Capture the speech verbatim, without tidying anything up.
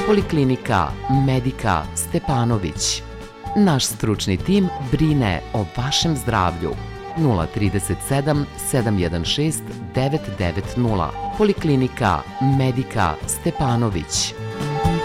Poliklinika Medika Stepanović. Naš stručni tim brine o vašem zdravlju. nula tri sedam sedam jedan šest devet devet nula. Poliklinika Medika Stepanović.